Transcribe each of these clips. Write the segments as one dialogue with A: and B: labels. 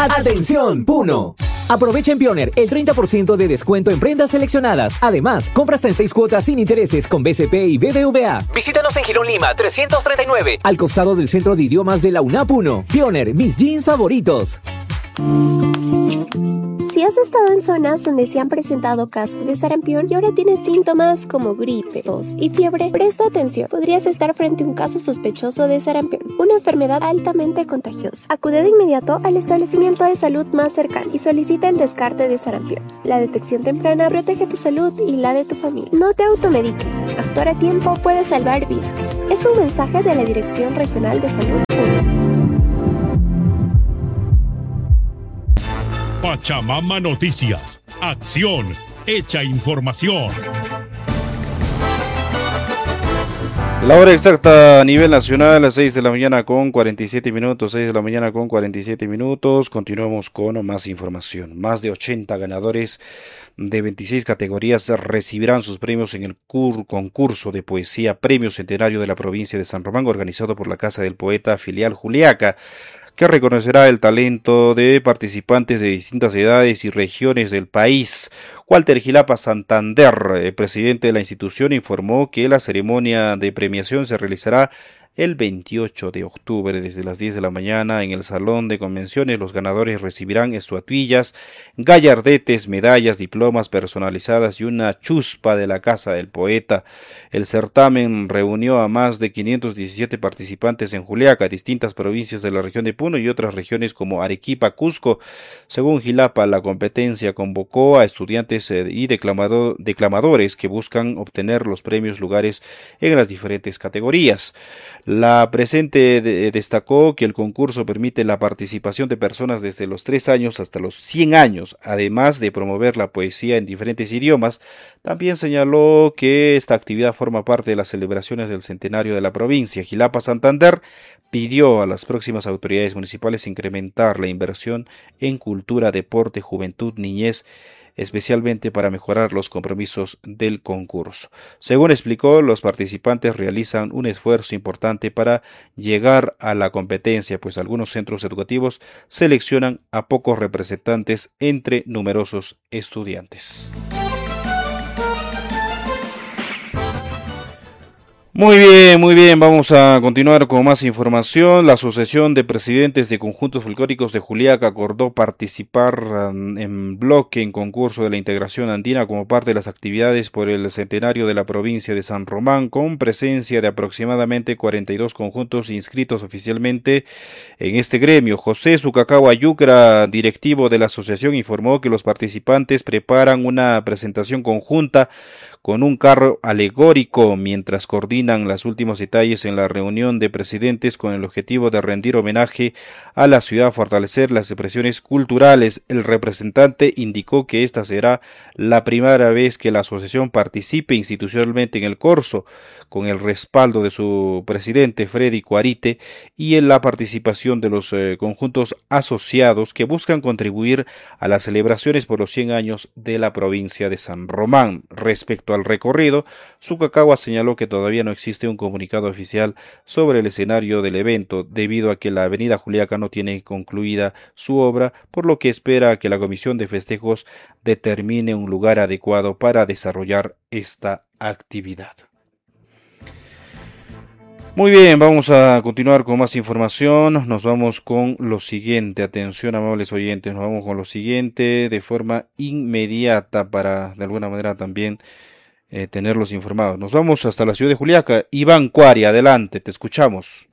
A: ¡Atención, Puno! Aprovecha en Pioner el 30% de descuento en prendas seleccionadas. Además, compra hasta en 6 cuotas sin intereses con BCP y BBVA. Visítanos en Girón Lima 339, al costado del Centro de Idiomas de la UNAP Puno. Pioner, mis jeans favoritos.
B: Si has estado en zonas donde se han presentado casos de sarampión y ahora tienes síntomas como gripe, tos y fiebre, presta atención. Podrías estar frente a un caso sospechoso de sarampión, una enfermedad altamente contagiosa. Acude de inmediato al establecimiento de salud más cercano y solicita el descarte de sarampión. La detección temprana protege tu salud y la de tu familia. No te automediques. Actuar a tiempo puede salvar vidas. Es un mensaje de la Dirección Regional de Salud Puno.
C: Pachamama Noticias. Acción. Hecha información.
D: La hora exacta a nivel nacional, a las 6 de la mañana con 47 minutos, 6 de la mañana con 47 minutos. Continuamos con más información. Más de 80 ganadores de 26 categorías recibirán sus premios en el concurso de poesía Premio Centenario de la provincia de San Román, organizado por la Casa del Poeta Filial Juliaca, que reconocerá el talento de participantes de distintas edades y regiones del país. Walter Gilapa Santander, presidente de la institución, informó que la ceremonia de premiación se realizará el 28 de octubre desde las 10 de la mañana en el Salón de Convenciones. Los ganadores recibirán estatuillas, gallardetes, medallas, diplomas personalizadas y una chuspa de la Casa del Poeta. El certamen reunió a más de 517 participantes en Juliaca, distintas provincias de la región de Puno y otras regiones como Arequipa, Cusco. Según Gilapa, la competencia convocó a estudiantes y declamadores que buscan obtener los premios lugares en las diferentes categorías. La presente destacó que el concurso permite la participación de personas desde los 3 años hasta los 100 años, además de promover la poesía en diferentes idiomas. También señaló que esta actividad forma parte de las celebraciones del centenario de la provincia. Gilapa Santander pidió a las próximas autoridades municipales incrementar la inversión en cultura, deporte, juventud, niñez, especialmente para mejorar los compromisos del concurso. Según explicó, los participantes realizan un esfuerzo importante para llegar a la competencia, pues algunos centros educativos seleccionan a pocos representantes entre numerosos estudiantes. Muy bien, vamos a continuar con más información. La Asociación de Presidentes de Conjuntos Folclóricos de Juliaca acordó participar en bloque en concurso de la integración andina como parte de las actividades por el centenario de la provincia de San Román, con presencia de aproximadamente 42 conjuntos inscritos oficialmente en este gremio. José Sucacagua Yucra, directivo de la asociación, informó que los participantes preparan una presentación conjunta con un carro alegórico mientras coordinan los últimos detalles en la reunión de presidentes con el objetivo de rendir homenaje a la ciudad, fortalecer las expresiones culturales. El representante indicó que esta será la primera vez que la asociación participe institucionalmente en el corso, con el respaldo de su presidente Freddy Cuarite y en la participación de los conjuntos asociados que buscan contribuir a las celebraciones por los 100 años de la provincia de San Román. Respecto al recorrido, Sucacagua señaló que todavía no existe un comunicado oficial sobre el escenario del evento, debido a que la avenida Juliaca no tiene concluida su obra, por lo que espera que la comisión de festejos determine un lugar adecuado para desarrollar esta actividad. Muy bien, vamos a continuar con más información. Nos vamos con lo siguiente. Atención, amables oyentes, nos vamos con lo siguiente de forma inmediata para de alguna manera también tenerlos informados. Nos vamos hasta la ciudad de Juliaca. Iván Cuari, adelante, te escuchamos.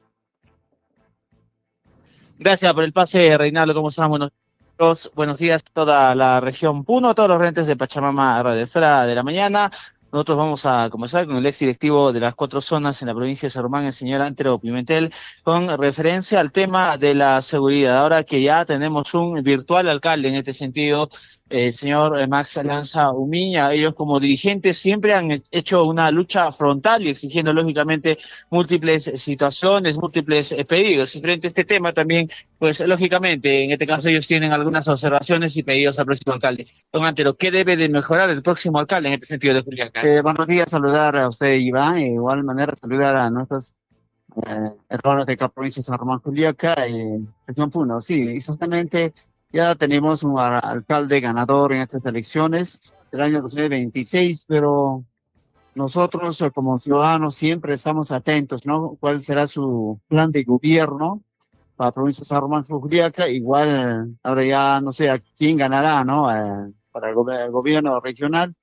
E: Gracias por el pase, Reinaldo. ¿Cómo están? Buenos días a toda la región Puno, a todos los rentes de Pachamama Radio. Es hora de la mañana. Nosotros vamos a comenzar con el ex directivo de las 4 zonas en la provincia de San Román, el señor Antero Pimentel, con referencia al tema de la seguridad. Ahora que ya tenemos un virtual alcalde en este sentido, el señor Max Lanza Umiña, ellos como dirigentes siempre han hecho una lucha frontal y exigiendo lógicamente múltiples situaciones, múltiples pedidos. Y frente a este tema también, pues lógicamente, en este caso ellos tienen algunas observaciones y pedidos al próximo alcalde. Don Antero, ¿qué debe de mejorar el próximo alcalde en este sentido de Juliaca?
F: Buenos días, saludar a usted, Iván, de igual manera saludar a nuestros
E: errores de la provincia de San Román Juliaca y región Puno. Sí, exactamente. Ya tenemos un alcalde ganador en estas elecciones del año 2026, pero nosotros como ciudadanos siempre estamos atentos, ¿no? ¿Cuál será su plan de gobierno para la provincia de San Román Juliaca? Igual, ahora ya no sé a quién ganará, ¿no? Para el gobierno regional.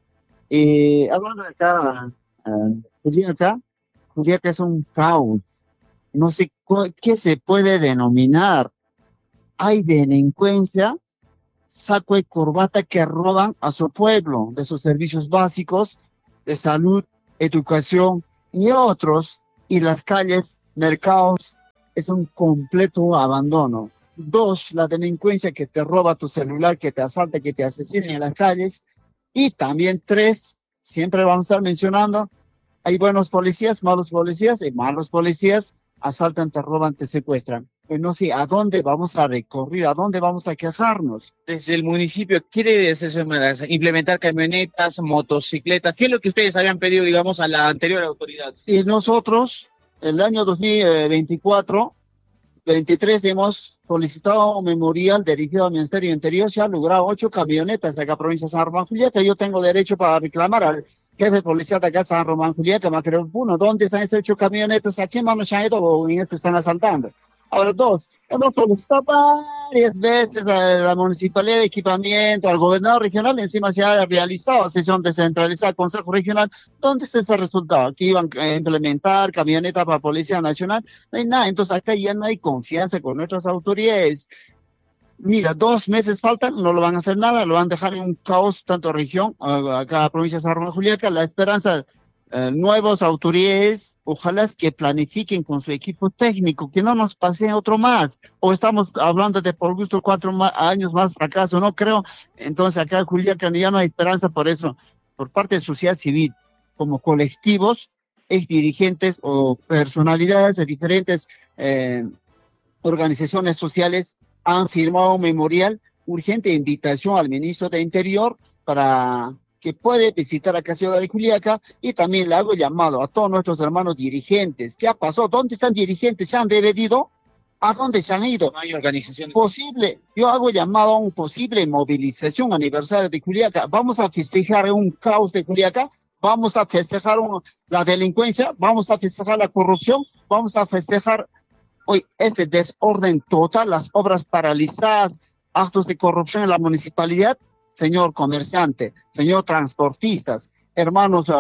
E: Y hablando de acá, Juliaca es un caos. No sé qué se puede denominar. Hay delincuencia, saco y corbata que roban a su pueblo de sus servicios básicos, de salud, educación y otros. Y las calles, mercados, es un completo abandono. 2, la delincuencia que te roba tu celular, que te asalta, que te asesina en las calles. Y también 3, siempre vamos a estar mencionando, hay buenos policías, malos policías, y malos policías asaltan, te roban, te secuestran. Pues no sé, ¿a dónde vamos a recorrer? ¿A dónde vamos a quejarnos?
F: Desde el municipio, ¿qué debe hacerse? ¿Implementar camionetas, motocicletas? ¿Qué es lo que ustedes habían pedido, digamos, a la anterior autoridad?
E: Y nosotros, el año 2024, 23, hemos solicitado un memorial dirigido al Ministerio de Interior. Se han logrado 8 camionetas de acá, provincia de San Román Juliaca. Yo tengo derecho para reclamar al jefe de policía de acá, San Román Juliaca, Macreo Puno. ¿Dónde están esas 8 camionetas? ¿A quién manos se han ido o en esto están asaltando? Ahora, 2, hemos solicitado varias veces a la Municipalidad de Equipamiento, al gobernador regional, encima se ha realizado sesión descentralizada, Consejo Regional. ¿Dónde está ese resultado? Que iban a implementar camionetas para Policía Nacional. No hay nada, entonces acá ya no hay confianza con nuestras autoridades. Mira, 2 meses faltan, no lo van a hacer nada, lo van a dejar en un caos, tanto región, acá provincia de San Román Juliaca. La esperanza, nuevas autoridades, ojalá que planifiquen con su equipo técnico, que no nos pase otro más, o estamos hablando de por gusto 4 años más fracaso, no creo. Entonces acá en Juliaca ya no hay esperanza. Por eso, por parte de sociedad civil, como colectivos, ex dirigentes o personalidades de diferentes organizaciones sociales, han firmado un memorial urgente de invitación al ministro de Interior para que puede visitar acá Ciudad de Juliaca, y también le hago llamado a todos nuestros hermanos dirigentes. ¿Qué ha pasado? ¿Dónde están dirigentes? ¿Se han dividido? ¿A dónde se han ido?
F: No hay organización.
E: Yo hago llamado a una posible movilización aniversario de Juliaca. Vamos a festejar un caos de Juliaca, vamos a festejar la delincuencia, vamos a festejar la corrupción, vamos a festejar hoy este desorden total, las obras paralizadas, actos de corrupción en la municipalidad. Señor comerciante, señor transportistas, hermanos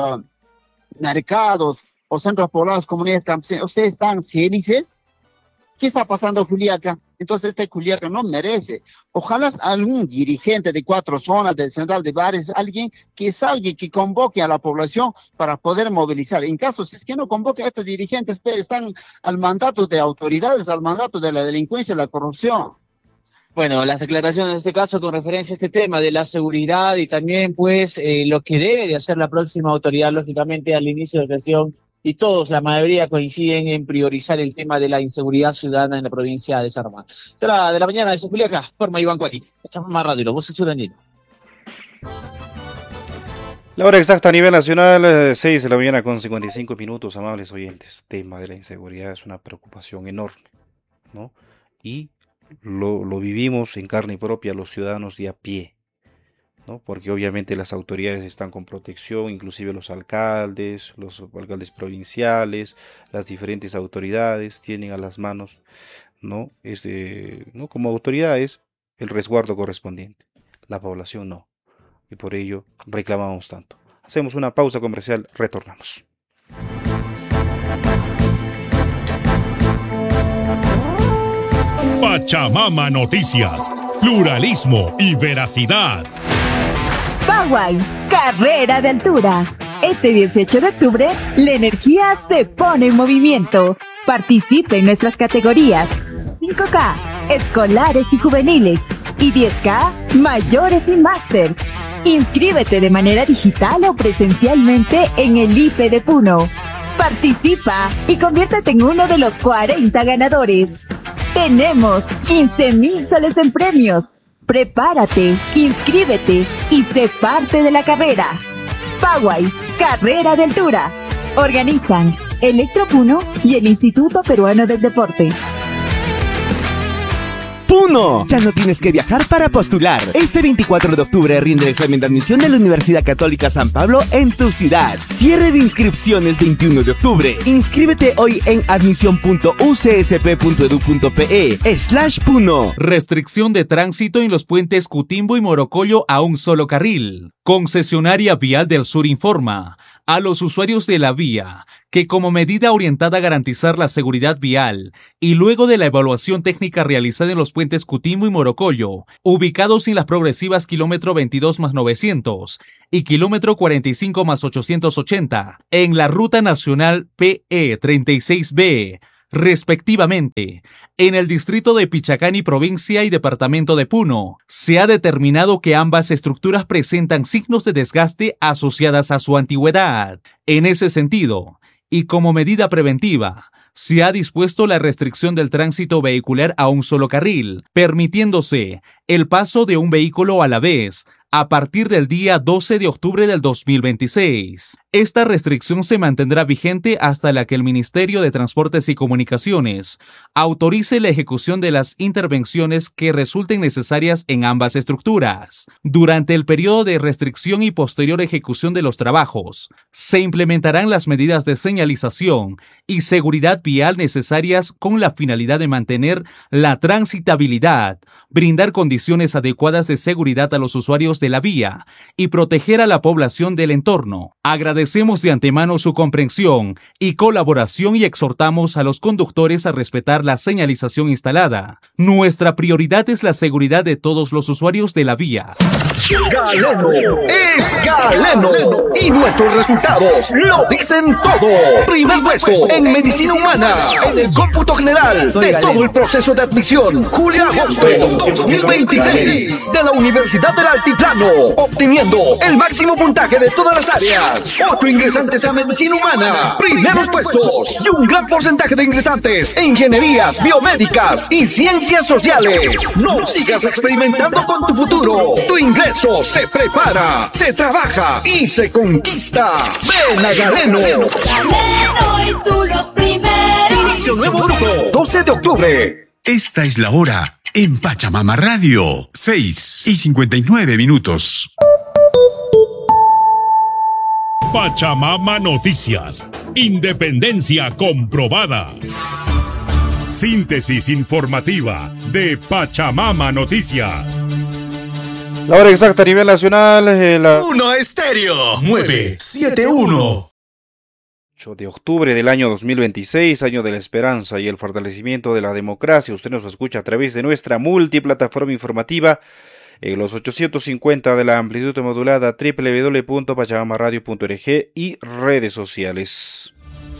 E: mercados o centros poblados, comunidades campesinas, ¿ustedes están felices? ¿Qué está pasando en Juliaca? Entonces Juliaca no merece. Ojalá algún dirigente de 4 zonas, del central de Bares, alguien que salga y que convoque a la población para poder movilizar. En caso, si es que no convoque a estos dirigentes, están al mandato de autoridades, al mandato de la delincuencia y la corrupción.
F: Bueno, las declaraciones en este caso con referencia a este tema de la seguridad y también pues lo que debe de hacer la próxima autoridad, lógicamente al inicio de gestión, y todos, la mayoría coinciden en priorizar el tema de la inseguridad ciudadana en la provincia de San Román. De la mañana de Juliaca, forma Iván Cuati, más radio, los voces sudaneros.
D: La hora exacta a nivel nacional, 6 de la mañana con 55 minutos, amables oyentes. El tema de la inseguridad es una preocupación enorme, ¿no? Y lo vivimos en carne propia los ciudadanos de a pie, ¿no? Porque obviamente las autoridades están con protección, inclusive los alcaldes provinciales, las diferentes autoridades tienen a las manos, ¿no? ¿no? Como autoridades el resguardo correspondiente, la población no, y por ello reclamamos tanto. Hacemos una pausa comercial, retornamos.
C: Pachamama Noticias, pluralismo y veracidad.
G: Paraguay, carrera de altura. Este 18 de octubre, la energía se pone en movimiento. Participe en nuestras categorías 5K, escolares y juveniles, y 10K, mayores y máster. Inscríbete de manera digital o presencialmente en el IPE de Puno. Participa y conviértete en uno de los 40 ganadores. Tenemos 15,000 soles en premios. Prepárate, inscríbete y sé parte de la carrera. Paraguay, carrera de altura. Organizan Electropuno y el Instituto Peruano del Deporte.
H: ¡Puno! Ya no tienes que viajar para postular. Este 24 de octubre rinde el examen de admisión de la Universidad Católica San Pablo en tu ciudad. Cierre de inscripciones 21 de octubre. Inscríbete hoy en admisión.ucsp.edu.pe/Puno.
I: Restricción de tránsito en los puentes Cutimbo y Morocollo a un solo carril. Concesionaria Vial del Sur informa a los usuarios de la vía que, como medida orientada a garantizar la seguridad vial y luego de la evaluación técnica realizada en los puentes Cutimbo y Morocollo, ubicados en las progresivas kilómetro 22 más 900 y kilómetro 45 más 880, en la ruta nacional PE 36B, respectivamente, en el distrito de Pichacani, provincia y departamento de Puno, se ha determinado que ambas estructuras presentan signos de desgaste asociadas a su antigüedad. En ese sentido, y como medida preventiva, se ha dispuesto la restricción del tránsito vehicular a un solo carril, permitiéndose el paso de un vehículo a la vez, a partir del día 12 de octubre del 2026. Esta restricción se mantendrá vigente hasta la que el Ministerio de Transportes y Comunicaciones autorice la ejecución de las intervenciones que resulten necesarias en ambas estructuras. Durante el periodo de restricción y posterior ejecución de los trabajos, se implementarán las medidas de señalización y seguridad vial necesarias con la finalidad de mantener la transitabilidad, brindar condiciones adecuadas de seguridad a los usuarios de la vía y proteger a la población del entorno. Agradecemos de antemano su comprensión y colaboración y exhortamos a los conductores a respetar la señalización instalada. Nuestra prioridad es la seguridad de todos los usuarios de la vía.
J: Galeno es Galeno y nuestros resultados lo dicen todo. Primer puesto en medicina humana en el cómputo general de todo el proceso de admisión julio-agosto 2026 de la Universidad del Altiplano, obteniendo el máximo puntaje de todas las áreas. 8 ingresantes a medicina humana, primeros puestos y un gran porcentaje de ingresantes en ingenierías biomédicas y ciencias sociales. No sigas experimentando con tu futuro. Tu ingreso se prepara, se trabaja y se conquista. Ven a Galeno.
K: Galeno y tú los primeros.
J: Inicio nuevo grupo, 12 de octubre.
C: Esta es la hora en Pachamama Radio, 6:59. Pachamama Noticias. Independencia comprobada. Síntesis informativa de Pachamama Noticias.
D: La hora exacta a nivel nacional.
C: Uno Estéreo 971.
D: 8 de octubre del año 2026, año de la esperanza y el fortalecimiento de la democracia. Usted nos escucha a través de nuestra multiplataforma informativa en los 850 de la amplitud modulada www.pachamamaradio.org y redes sociales.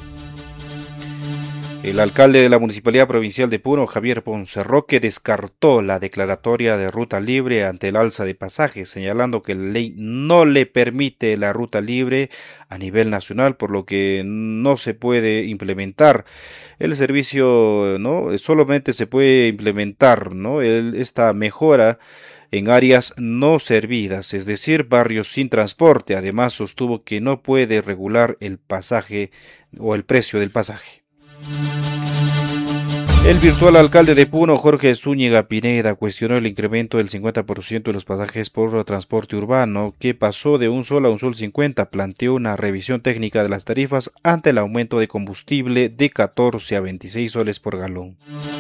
D: El alcalde de la Municipalidad Provincial de Puno, Javier Ponce Roque, descartó la declaratoria de ruta libre ante el alza de pasajes, señalando que la ley no le permite la ruta libre a nivel nacional, por lo que no se puede implementar el servicio, ¿no? Solamente se puede implementar, ¿no?, esta mejora en áreas no servidas, es decir, barrios sin transporte. Además, sostuvo que no puede regular el pasaje o el precio del pasaje. El virtual alcalde de Puno, Jorge Zúñiga Pineda, cuestionó el incremento del 50% de los pasajes por transporte urbano, que pasó de un sol a un sol 50. Planteó una revisión técnica de las tarifas ante el aumento de combustible de 14 a 26 soles por galón.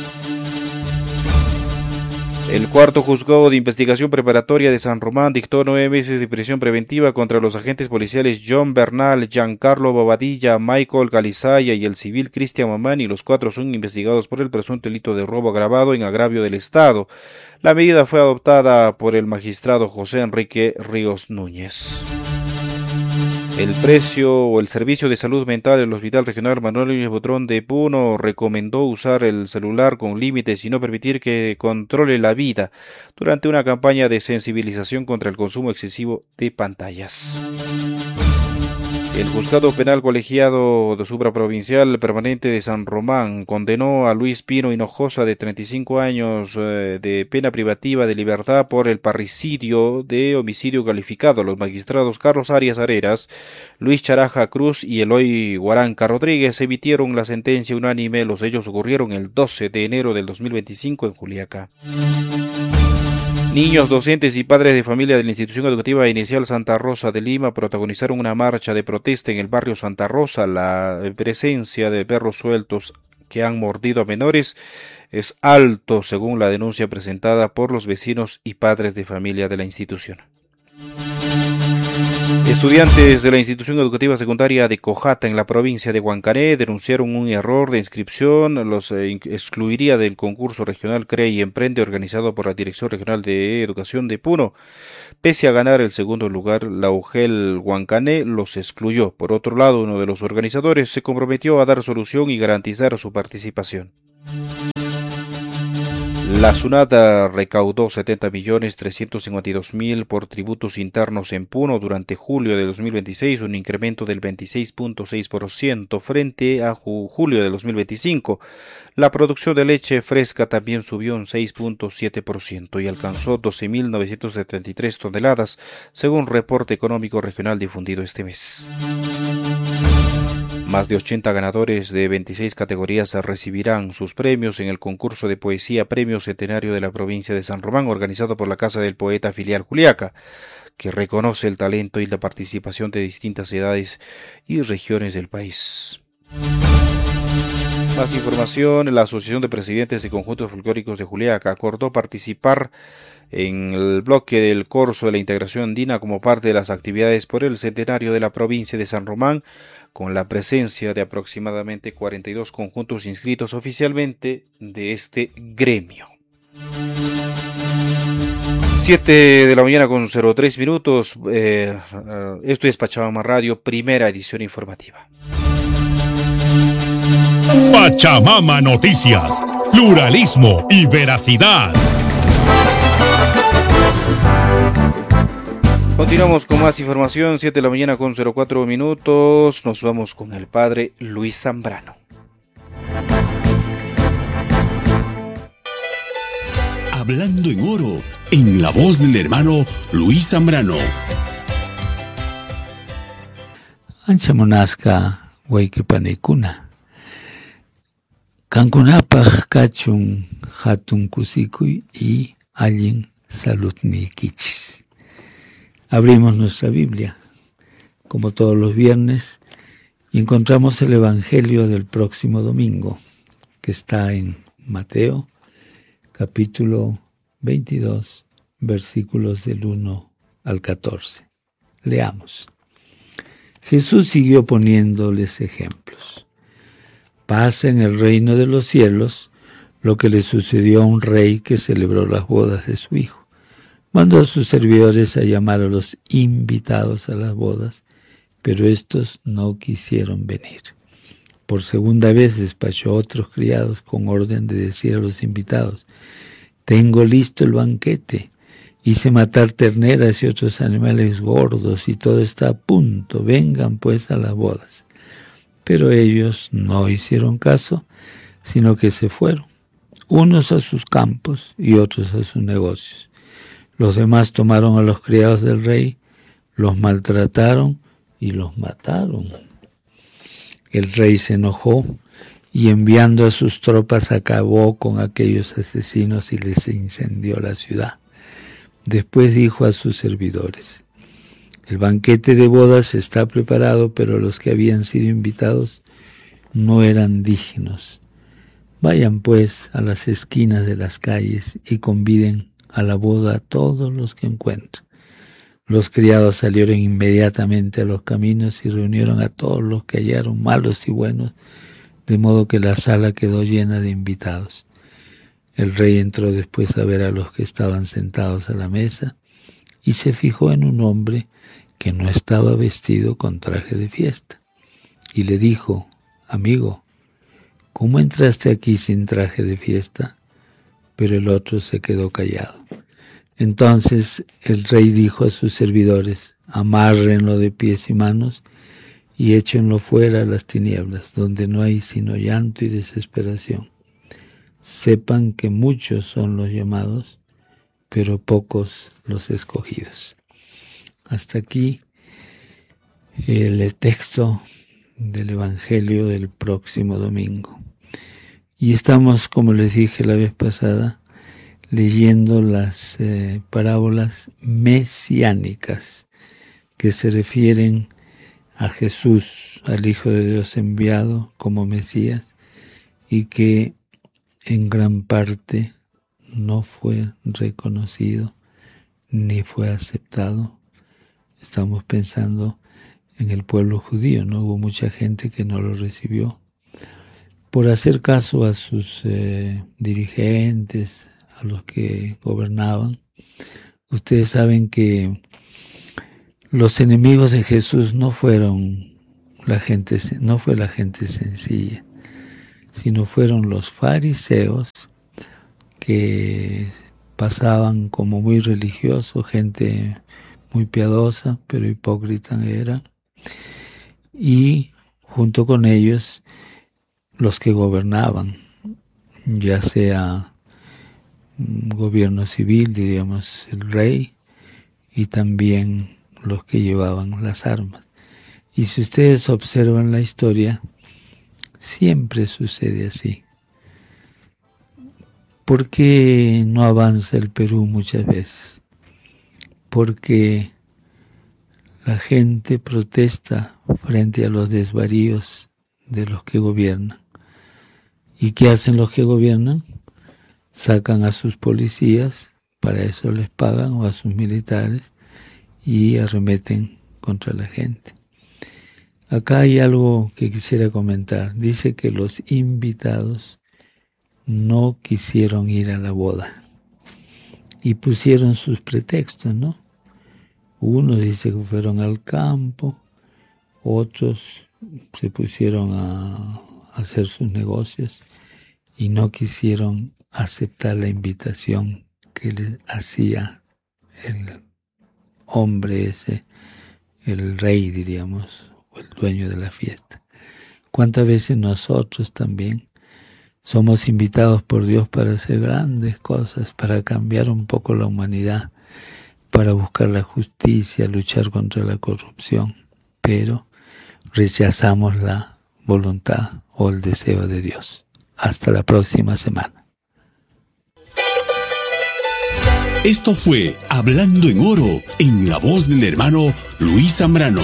D: El cuarto juzgado de investigación preparatoria de San Román dictó 9 meses de prisión preventiva contra los agentes policiales John Bernal, Giancarlo Bobadilla, Michael Galizaya y el civil Cristian Mamani. Los 4 son investigados por el presunto delito de robo agravado en agravio del Estado. La medida fue adoptada por el magistrado José Enrique Ríos Núñez. El precio o el servicio de salud mental del Hospital Regional Manuel Núñez Butrón de Puno recomendó usar el celular con límites y no permitir que controle la vida durante una campaña de sensibilización contra el consumo excesivo de pantallas. El Juzgado Penal Colegiado de Supraprovincial Permanente de San Román condenó a Luis Pino Hinojosa, de 35 años, de pena privativa de libertad por el parricidio de homicidio calificado. Los magistrados Carlos Arias Areras, Luis Charaja Cruz y Eloy Guaranca Rodríguez emitieron la sentencia unánime. Los hechos ocurrieron el 12 de enero del 2025 en Juliaca. Niños, docentes y padres de familia de la Institución Educativa Inicial Santa Rosa de Lima protagonizaron una marcha de protesta en el barrio Santa Rosa. La presencia de perros sueltos que han mordido a menores es alto, según la denuncia presentada por los vecinos y padres de familia de la institución. Estudiantes de la institución educativa secundaria de Cojata en la provincia de Huancané denunciaron un error de inscripción. Los excluiría del concurso regional CRE y Emprende organizado por la Dirección Regional de Educación de Puno. Pese a ganar el segundo lugar, la UGEL Huancané los excluyó. Por otro lado, uno de los organizadores se comprometió a dar solución y garantizar su participación. La SUNAT recaudó 70.352.000 por tributos internos en Puno durante julio de 2026, un incremento del 26.6% frente a julio de 2025. La producción de leche fresca también subió un 6.7% y alcanzó 12.973 toneladas, según reporte económico regional difundido este mes. Más de 80 ganadores de 26 categorías recibirán sus premios en el concurso de poesía Premio Centenario de la provincia de San Román, organizado por la Casa del Poeta Filial Juliaca, que reconoce el talento y la participación de distintas edades y regiones del país. Más información: la Asociación de Presidentes de Conjuntos Folclóricos de Juliaca acordó participar en el bloque del Corso de la Integración Andina como parte de las actividades por el centenario de la provincia de San Román, con la presencia de aproximadamente 42 conjuntos inscritos oficialmente de este gremio. 7 de la mañana con 03 minutos. Esto es Pachamama Radio, primera edición informativa.
C: Pachamama Noticias, pluralismo y veracidad.
D: Continuamos con más información, 7 de la mañana con 04 minutos. Nos vamos con el padre Luis Zambrano.
C: Hablando en oro, en la voz del hermano Luis Zambrano.
L: Anchamonasca Huayquepanecuna. Cankunapaj Kachun Hatun Kusikuy y Allin Salutnikichis. Abrimos nuestra Biblia, como todos los viernes, y encontramos el Evangelio del próximo domingo, que está en Mateo, capítulo 22, versículos del 1 al 14. Leamos. Jesús siguió poniéndoles ejemplos. Pasa en el reino de los cielos lo que le sucedió a un rey que celebró las bodas de su hijo. Mandó a sus servidores a llamar a los invitados a las bodas, pero estos no quisieron venir. Por segunda vez despachó a otros criados con orden de decir a los invitados: tengo listo el banquete, hice matar terneras y otros animales gordos y todo está a punto, vengan pues a las bodas. Pero ellos no hicieron caso, sino que se fueron, unos a sus campos y otros a sus negocios. Los demás tomaron a los criados del rey, los maltrataron y los mataron. El rey se enojó y enviando a sus tropas acabó con aquellos asesinos y les incendió la ciudad. Después dijo a sus servidores: el banquete de bodas está preparado, pero los que habían sido invitados no eran dignos. Vayan pues a las esquinas de las calles y conviden a la boda a todos los que encuentren. Los criados salieron inmediatamente a los caminos y reunieron a todos los que hallaron, malos y buenos, de modo que la sala quedó llena de invitados. El rey entró después a ver a los que estaban sentados a la mesa y se fijó en un hombre que no estaba vestido con traje de fiesta. Y le dijo: amigo, ¿cómo entraste aquí sin traje de fiesta? Pero el otro se quedó callado. Entonces el rey dijo a sus servidores: amárrenlo de pies y manos y échenlo fuera a las tinieblas, donde no hay sino llanto y desesperación. Sepan que muchos son los llamados, pero pocos los escogidos. Hasta aquí el texto del Evangelio del próximo domingo. Y estamos, como les dije la vez pasada, leyendo las parábolas mesiánicas que se refieren a Jesús, al Hijo de Dios enviado como Mesías, y que en gran parte no fue reconocido ni fue aceptado. Estamos pensando en el pueblo judío, ¿no? Hubo mucha gente que no lo recibió por hacer caso a sus dirigentes, a los que gobernaban. Ustedes saben que los enemigos de Jesús no fueron la gente, no fue la gente sencilla, sino fueron los fariseos, que pasaban como muy religiosos, gente muy piadosa, pero hipócrita era, y junto con ellos los que gobernaban, ya sea un gobierno civil, diríamos el rey, y también los que llevaban las armas. Y si ustedes observan la historia, siempre sucede así. ¿Por qué no avanza el Perú muchas veces? Porque la gente protesta frente a los desvaríos de los que gobiernan. ¿Y qué hacen los que gobiernan? Sacan a sus policías, para eso les pagan, o a sus militares, y arremeten contra la gente. Acá hay algo que quisiera comentar. Dice que los invitados no quisieron ir a la boda y pusieron sus pretextos, ¿no? Unos dicen que fueron al campo, otros se pusieron a hacer sus negocios y no quisieron aceptar la invitación que les hacía el hombre ese, el rey, diríamos, o el dueño de la fiesta. ¿Cuántas veces nosotros también somos invitados por Dios para hacer grandes cosas, para cambiar un poco la humanidad, para buscar la justicia, luchar contra la corrupción, pero rechazamos la voluntad o el deseo de Dios? Hasta la próxima semana.
C: Esto fue Hablando en Oro, en la voz del hermano Luis Zambrano.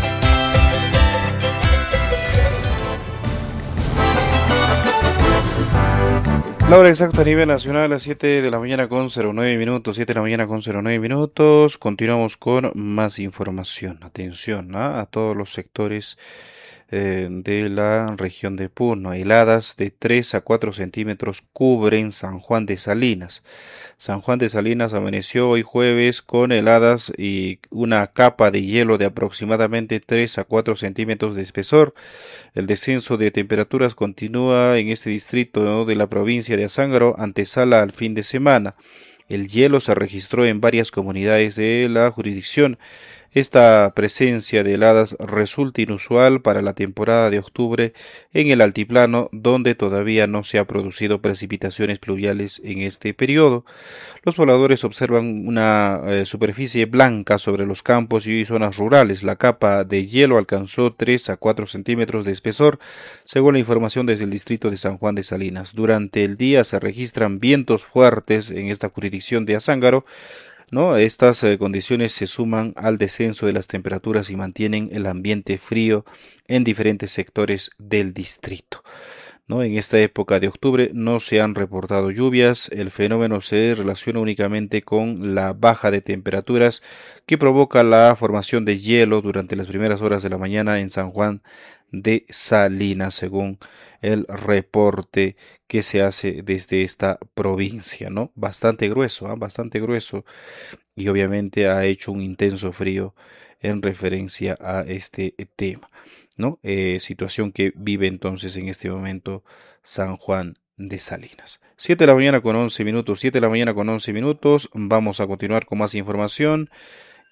D: La hora exacta a nivel nacional, a las 7 de la mañana con 09 minutos, 7 de la mañana con 09 minutos. Continuamos con más información. Atención a todos los sectores de la región de Puno. Heladas de 3 a 4 centímetros cubren San Juan de Salinas. San Juan de Salinas amaneció hoy jueves con heladas y una capa de hielo de aproximadamente 3 a 4 centímetros de espesor. El descenso de temperaturas continúa en este distrito, ¿no?, de la provincia de Azángaro, antesala al fin de semana. El hielo se registró en varias comunidades de la jurisdicción. Esta presencia de heladas resulta inusual para la temporada de octubre en el altiplano, donde todavía no se ha producido precipitaciones pluviales en este periodo. Los pobladores observan una superficie blanca sobre los campos y zonas rurales. La capa de hielo alcanzó 3 a 4 centímetros de espesor, según la información desde el distrito de San Juan de Salinas. Durante el día se registran vientos fuertes en esta jurisdicción de Azángaro, ¿no? Estas condiciones se suman al descenso de las temperaturas y mantienen el ambiente frío en diferentes sectores del distrito, ¿no? En esta época de octubre no se han reportado lluvias. El fenómeno se relaciona únicamente con la baja de temperaturas que provoca la formación de hielo durante las primeras horas de la mañana en San Juan de Salinas, según el reporte que se hace desde esta provincia, ¿no? Bastante grueso, bastante grueso, y obviamente ha hecho un intenso frío en referencia a este tema, ¿no? Situación que vive entonces en este momento San Juan de Salinas. 7 de la mañana con 11 minutos, 7 de la mañana con 11 minutos. Vamos a continuar con más información.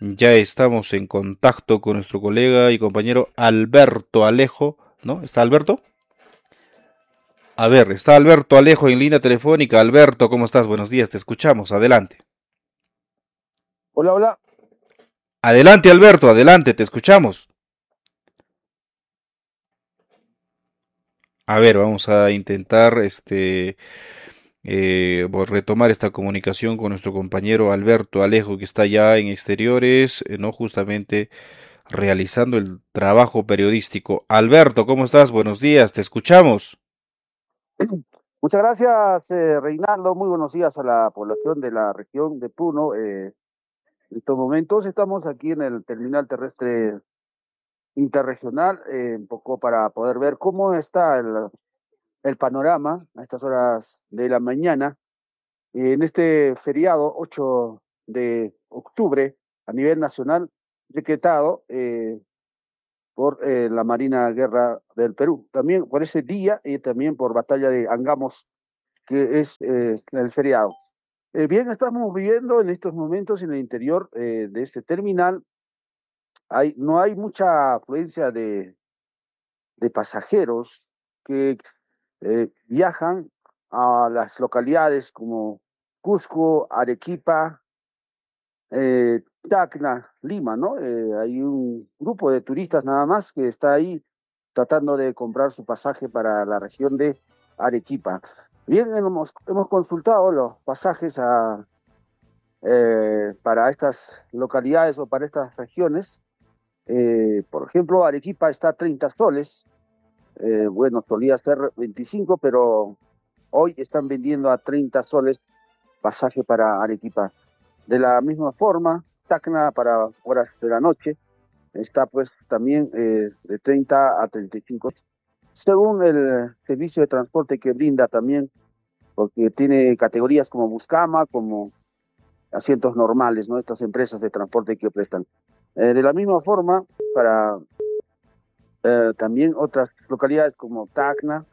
D: Ya estamos en contacto con nuestro colega y compañero Alberto Alejo, ¿no? ¿Está Alberto? A ver, está Alberto Alejo en línea telefónica. Alberto, ¿cómo estás? Buenos días, te escuchamos, adelante.
M: Hola, hola.
D: Adelante, Alberto, adelante, te escuchamos. A ver, vamos a intentar retomar esta comunicación con nuestro compañero Alberto Alejo, que está ya en exteriores, ¿no? Justamente realizando el trabajo periodístico. Alberto, ¿cómo estás? Buenos días, te escuchamos.
M: Muchas gracias, Reinaldo. Muy buenos días a la población de la región de Puno. En estos momentos estamos aquí en el terminal terrestre interregional, un poco para poder ver cómo está el panorama a estas horas de la mañana. En este feriado 8 de octubre a nivel nacional, decretado por la Marina Guerra del Perú. También por ese día y también por Batalla de Angamos, que es el feriado. Bien, estamos viviendo en estos momentos en el interior de este terminal. No hay mucha afluencia de pasajeros que viajan a las localidades como Cusco, Arequipa, Tacna, Lima, ¿no? Hay un grupo de turistas nada más que está ahí tratando de comprar su pasaje para la región de Arequipa. Bien, hemos consultado los pasajes para estas localidades o para estas regiones. Por ejemplo, Arequipa está a 30 soles. Bueno, solía ser 25, pero hoy están vendiendo a 30 soles pasaje para Arequipa. De la misma forma, Tacna para horas de la noche está pues también de 30 a 35, según el servicio de transporte que brinda también, porque tiene categorías como Buscama, como asientos normales, ¿no? Estas empresas de transporte que prestan. De la misma forma, para también otras localidades como Tacna,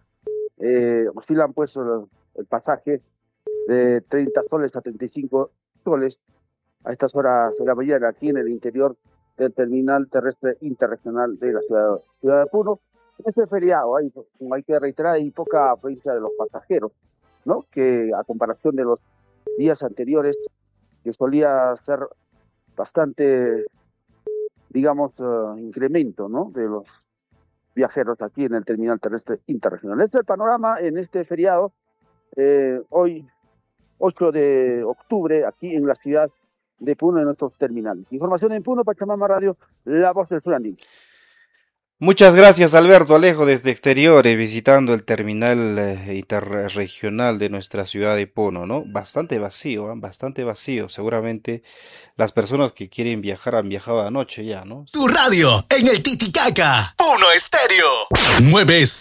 M: oscilan pues el pasaje de 30 soles a 35 soles a estas horas de la mañana aquí en el interior del terminal terrestre interregional de la ciudad de Puno. En este feriado hay que reiterar, hay poca afluencia de los pasajeros, ¿no? Que a comparación de los días anteriores, que solía ser bastante, digamos, incremento, ¿no? De los viajeros aquí en el terminal terrestre interregional. Este es el panorama en este feriado, hoy 8 de octubre, aquí en la ciudad de Puno, en nuestros terminales. Información en Puno, Pachamama Radio, la voz del sur andino.
D: Muchas gracias, Alberto Alejo, desde exteriores, visitando el terminal interregional de nuestra ciudad de Puno, ¿no? Bastante vacío, bastante vacío. Seguramente las personas que quieren viajar han viajado anoche ya, ¿no?
J: Tu radio en el Titicaca, Puno Estéreo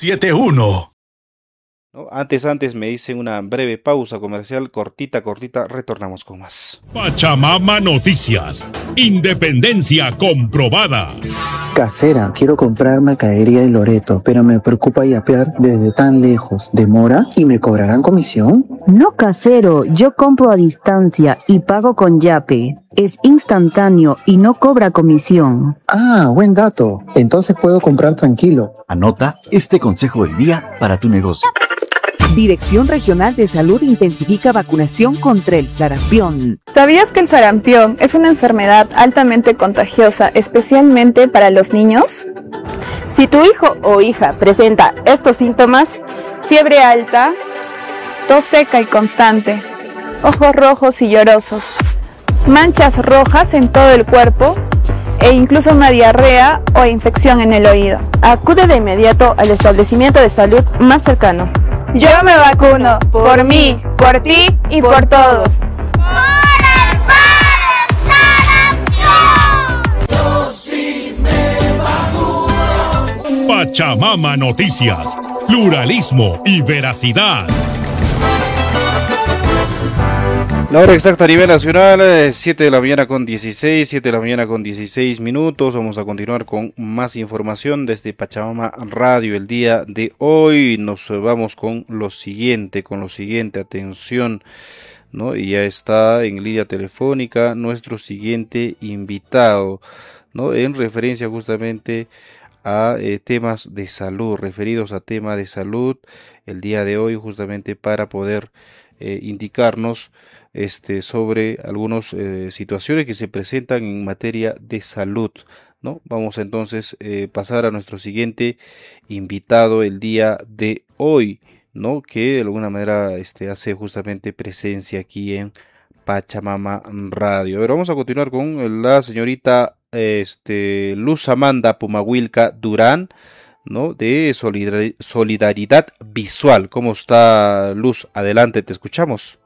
J: 971.
D: ¿No? Antes me dicen una breve pausa comercial, cortita, retornamos con más.
C: Pachamama Noticias, independencia comprobada.
N: Casera, quiero comprar mercadería en Loreto, pero me preocupa yapear desde tan lejos. ¿Demora? ¿Y me cobrarán comisión?
O: No, casero, yo compro a distancia y pago con Yape. Es instantáneo y no cobra comisión.
N: Ah, buen dato. Entonces puedo comprar tranquilo.
P: Anota este consejo del día para tu negocio.
Q: Dirección Regional de Salud intensifica vacunación contra el sarampión.
R: ¿Sabías que el sarampión es una enfermedad altamente contagiosa, especialmente para los niños? Si tu hijo o hija presenta estos síntomas, fiebre alta, tos seca y constante, ojos rojos y llorosos, manchas rojas en todo el cuerpo e incluso una diarrea o infección en el oído, acude de inmediato al establecimiento de salud más cercano. Yo me vacuno, por mí, por ti y por todos.
J: Yo sí me vacuno.
C: Pachamama Noticias, pluralismo y veracidad.
D: La hora exacta a nivel nacional, 7 de la mañana con 16, 7 de la mañana con 16 minutos. Vamos a continuar con más información desde Pachamama Radio el día de hoy. Nos vamos con lo siguiente, atención. ¿no? Y ya está en línea telefónica nuestro siguiente invitado, ¿no? En referencia justamente a temas de salud, referidos a temas de salud, el día de hoy, justamente para poder indicarnos sobre algunas situaciones que se presentan en materia de salud, ¿no? Vamos entonces pasar a nuestro siguiente invitado el día de hoy, ¿no? Que de alguna manera hace justamente presencia aquí en Pachamama Radio. A ver, vamos a continuar con la señorita Luz Amanda Pumahuilca Durán, ¿no? De Solidaridad Visual. ¿Cómo está, Luz? Adelante, te escuchamos.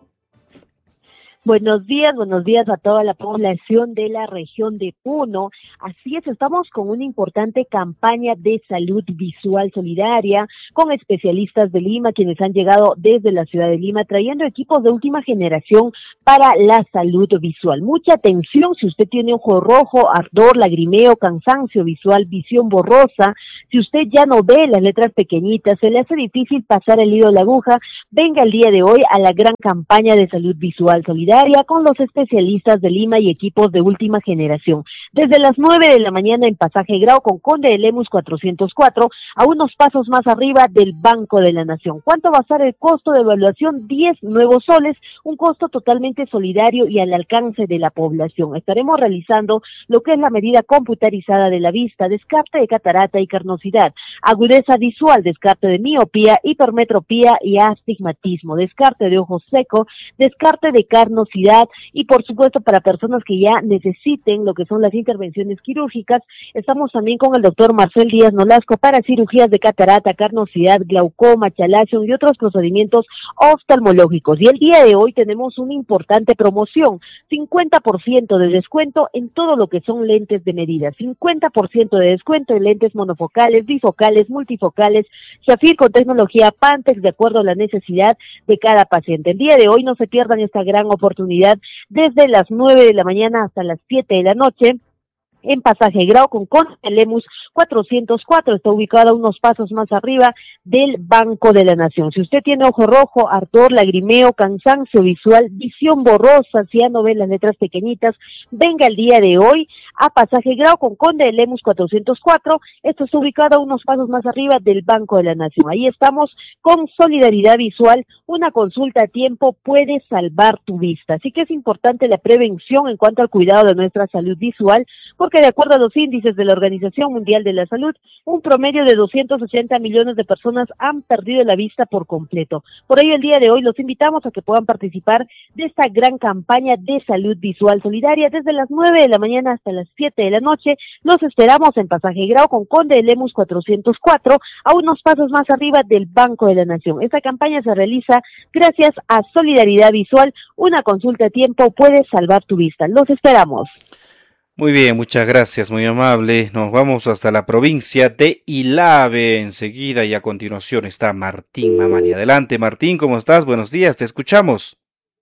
S: Buenos días a toda la población de la región de Puno. Así es, estamos con una importante campaña de salud visual solidaria con especialistas de Lima, quienes han llegado desde la ciudad de Lima trayendo equipos de última generación para la salud visual. Mucha atención si usted tiene ojo rojo, ardor, lagrimeo, cansancio visual, visión borrosa, si usted ya no ve las letras pequeñitas, se le hace difícil pasar el hilo de la aguja, venga el día de hoy a la gran campaña de salud visual solidaria con los especialistas de Lima y equipos de última generación. Desde las 9 de la mañana en Pasaje Grau con Conde de Lemus 404, a unos pasos más arriba del Banco de la Nación. ¿Cuánto va a ser el costo de evaluación? 10 nuevos soles, un costo totalmente solidario y al alcance de la población. Estaremos realizando lo que es la medida computarizada de la vista, descarte de catarata y carnosidad, agudeza visual, descarte de miopía, hipermetropía y astigmatismo, descarte de ojo seco, descarte de carnosidad y por supuesto para personas que ya necesiten lo que son las intervenciones quirúrgicas, estamos también con el doctor Marcel Díaz Nolasco para cirugías de catarata, carnosidad, glaucoma, chalación y otros procedimientos oftalmológicos. Y el día de hoy tenemos una importante promoción, 50% de descuento en todo lo que son lentes de medida, 50% de descuento en lentes monofocales, bifocales, multifocales, Zafir con tecnología Pantex de acuerdo a la necesidad de cada paciente. El día de hoy no se pierdan esta gran oportunidad desde las 9 de la mañana hasta las 7 de la noche. En Pasaje Grau con Conde de Lemus 404, está ubicada a unos pasos más arriba del Banco de la Nación. Si usted tiene ojo rojo, ardor, lagrimeo, cansancio visual, visión borrosa, si ya no ve las letras pequeñitas, venga el día de hoy a Pasaje Grau con Conde de Lemus 404, esto está ubicado a unos pasos más arriba del Banco de la Nación. Ahí estamos con Solidaridad Visual, una consulta a tiempo puede salvar tu vista. Así que es importante la prevención en cuanto al cuidado de nuestra salud visual, porque de acuerdo a los índices de la Organización Mundial de la Salud, un promedio de 280 millones de personas han perdido la vista por completo. Por ello, el día de hoy los invitamos a que puedan participar de esta gran campaña de salud visual solidaria desde las 9 de la mañana hasta las 7 de la noche. Los esperamos en Pasaje Grau con Conde de Lemus 404, a unos pasos más arriba del Banco de la Nación. Esta campaña se realiza gracias a Solidaridad Visual, una consulta a tiempo puede salvar tu vista. Los esperamos.
D: Muy bien, muchas gracias, muy amable. Nos vamos hasta la provincia de Ilave enseguida y a continuación está Martín Mamani. Adelante, Martín, ¿cómo estás? Buenos días, te escuchamos.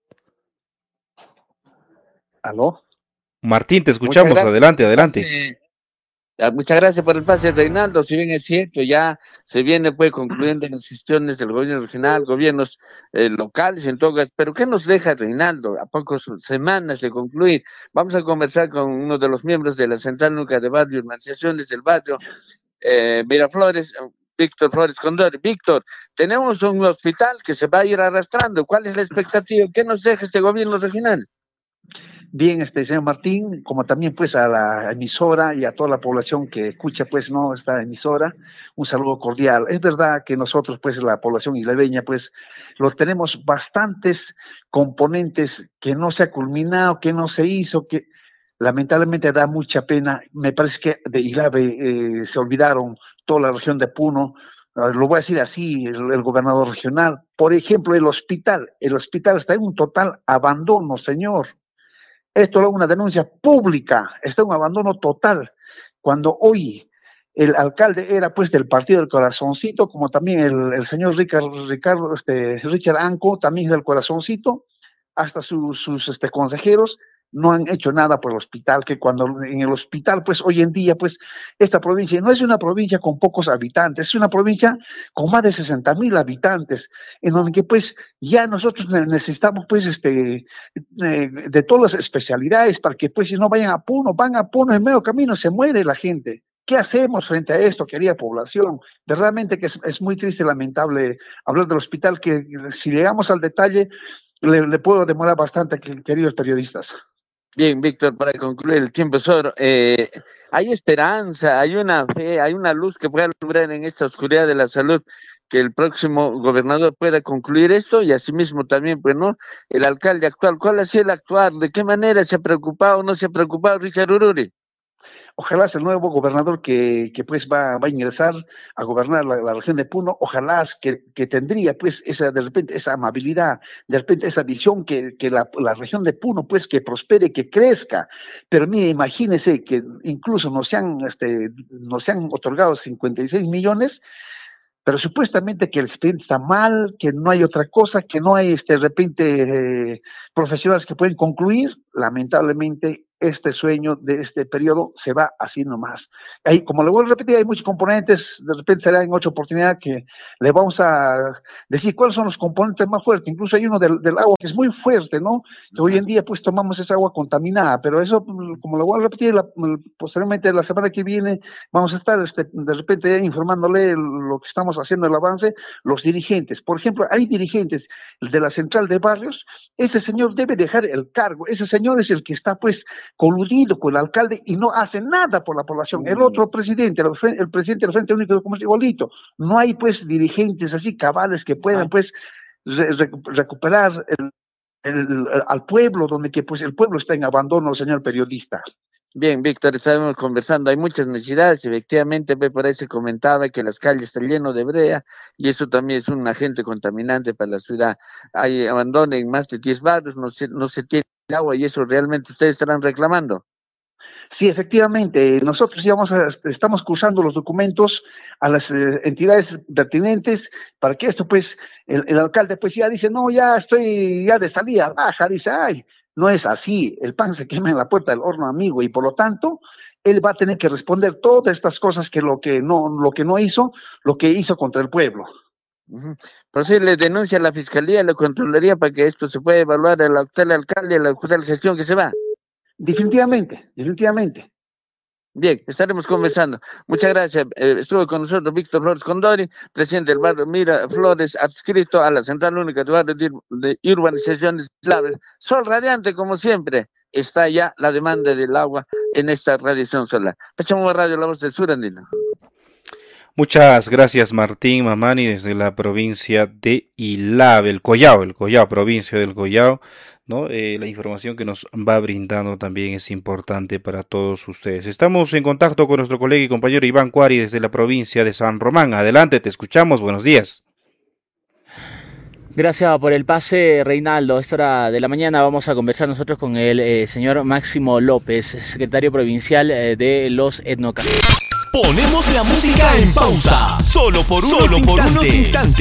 T: ¿Aló?
D: Martín, te escuchamos, adelante.
T: Muchas gracias por el pase, Reinaldo. Si bien es cierto, ya se viene pues concluyendo las gestiones del gobierno regional, gobiernos locales en todo caso, pero ¿qué nos deja, Reinaldo? A pocas semanas de concluir, vamos a conversar con uno de los miembros de la Central Única de Barrio y Urbanizaciones del barrio Miraflores, Víctor Flores Condori. Víctor, tenemos un hospital que se va a ir arrastrando. ¿Cuál es la expectativa? ¿Qué nos deja este gobierno regional?
U: Bien, señor Martín, como también pues a la emisora y a toda la población que escucha pues no esta emisora, un saludo cordial. Es verdad que nosotros pues la población ileveña pues los tenemos bastantes componentes que no se ha culminado, que no se hizo, que lamentablemente da mucha pena. Me parece que de Ilave se olvidaron toda la región de Puno. Lo voy a decir así, el gobernador regional. Por ejemplo, el hospital está en un total abandono, señor. Esto es una denuncia pública, está en un abandono total. Cuando hoy el alcalde era pues del Partido del Corazoncito, como también el señor Richard Anco, también es del Corazoncito, hasta sus consejeros, no han hecho nada por el hospital, que cuando en el hospital, pues hoy en día, pues esta provincia no es una provincia con pocos habitantes, es una provincia con más de 60,000 habitantes, en donde que pues ya nosotros necesitamos pues de todas las especialidades para que pues si no van a Puno, en medio camino se muere la gente. ¿Qué hacemos frente a esto, querida población? Realmente que es muy triste y lamentable hablar del hospital, que si llegamos al detalle le puedo demorar bastante, queridos periodistas.
T: Bien, Víctor, para concluir, el tiempo es oro. Hay esperanza, hay una fe, hay una luz que pueda alumbrar en esta oscuridad de la salud, que el próximo gobernador pueda concluir esto, y asimismo también, pues, ¿no? El alcalde actual, ¿cuál ha sido el actuar? ¿De qué manera se ha preocupado o no se ha preocupado Richard Ururi?
U: Ojalá sea el nuevo gobernador que pues va a ingresar a gobernar la región de Puno, ojalá que tendría pues de repente esa amabilidad, de repente esa visión que la región de Puno pues que prospere, que crezca. Pero mire, imagínese que incluso nos han otorgado 56 millones, pero supuestamente que el expediente está mal, que no hay otra cosa, que no hay de repente profesionales que pueden concluir. Lamentablemente este sueño de este periodo se va así nomás. Ahí, como le voy a repetir, hay muchos componentes, de repente será en otra oportunidad que le vamos a decir cuáles son los componentes más fuertes. Incluso hay uno del agua que es muy fuerte, ¿no? Que hoy en día pues tomamos esa agua contaminada, pero eso, como le voy a repetir, posteriormente la semana que viene vamos a estar de repente informándole lo que estamos haciendo, el avance, los dirigentes. Por ejemplo, hay dirigentes de la central de barrios, ese señor debe dejar el cargo, ese señor es el que está pues coludido con el alcalde y no hace nada por la población. El otro presidente, el presidente del Frente Único, como es igualito. No hay pues dirigentes así cabales que puedan pues recuperar al pueblo, donde que pues el pueblo está en abandono, señor periodista.
T: Bien, Víctor, estábamos conversando, hay muchas necesidades, efectivamente, por ahí se comentaba que las calles están llenas de brea, y eso también es un agente contaminante para la ciudad. Hay abandono en más de 10 barrios, no se tiene agua, y eso realmente ustedes estarán reclamando.
U: Sí, efectivamente, nosotros estamos cursando los documentos a las entidades pertinentes para que esto pues, el alcalde pues ya dice, no, ya estoy ya de salida, baja, dice, ay, no es así, el pan se quema en la puerta del horno, amigo, y por lo tanto, él va a tener que responder todas estas cosas que lo que no hizo, lo que hizo contra el pueblo.
T: Por si le denuncia a la Fiscalía, la Contraloría, para que esto se pueda evaluar al actual alcalde, a la actual gestión que se va.
U: Definitivamente.
T: Bien, estaremos conversando. Muchas gracias. Estuvo con nosotros Víctor Flores Condori, presidente del barrio Miraflores, adscrito a la Central Única de Barrios de Urbanizaciones Claves. Sol radiante, como siempre. Está ya la demanda del agua en esta radiación solar. Pachamama Radio, la voz del sur andino.
D: Muchas gracias, Martín Mamani, desde la provincia de Ilave, el Collao, provincia del Collao, ¿no? La información que nos va brindando también es importante para todos ustedes. Estamos en contacto con nuestro colega y compañero Iván Cuari desde la provincia de San Román. Adelante, te escuchamos, buenos días.
F: Gracias por el pase, Reinaldo. A esta hora de la mañana vamos a conversar nosotros con el señor Máximo López, secretario provincial de los Etnocafés.
C: Ponemos la música en pausa, solo por unos instantes.